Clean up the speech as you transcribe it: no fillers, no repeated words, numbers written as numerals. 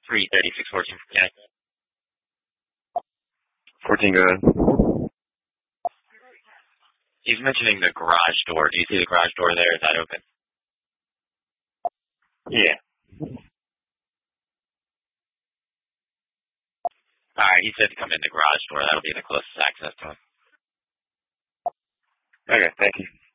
336 14 from Kenny. 14, go ahead. He's mentioning the garage door. Do you see the garage door there? Is that open? Yeah. Alright, he said to come in the garage door. That'll be the closest access to him. Okay, thank you.